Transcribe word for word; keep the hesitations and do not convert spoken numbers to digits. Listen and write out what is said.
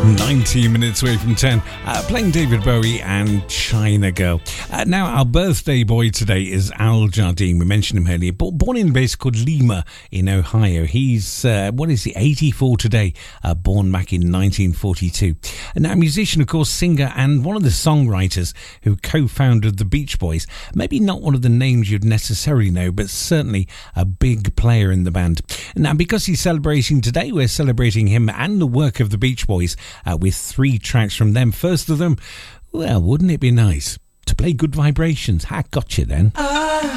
nineteen minutes away from ten, uh, playing David Bowie and China Girl. Uh, now, our birthday boy today is Al Jardine. We mentioned him earlier. Born in a place called Lima in Ohio. He's, uh, what is he, eighty-four today, uh, born back in nineteen forty-two. And now, a musician, of course, singer, and one of the songwriters who co-founded the Beach Boys. Maybe not one of the names you'd necessarily know, but certainly a big player in the band. Now, because he's celebrating today, we're celebrating him and the work of the Beach Boys uh, with three tracks from them. First of them, well, wouldn't it be nice to play Good Vibrations? Ha, gotcha then. I